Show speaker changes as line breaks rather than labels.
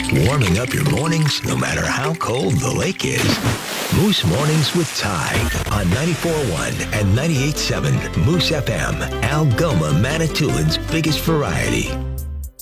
Warming up your mornings no matter how cold the lake is. Moose Mornings with Ty on 94.1 and 98.7 Moose FM, Algoma, Manitoulин's biggest variety.